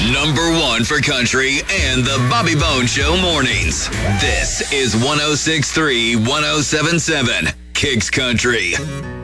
Number one for country and the Bobby Bone Show mornings. This is 106.3, 107.7 Kicks Country.